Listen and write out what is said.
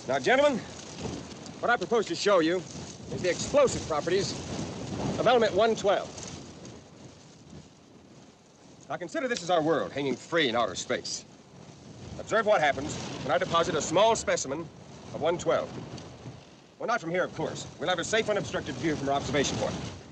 Now, gentlemen, what I propose to show you is the explosive properties of element 112. Now, consider this is our world hanging free in outer space. Observe what happens when I deposit a small specimen of 112. Well, not from here, of course. We'll have a safe, unobstructed view from our observation point.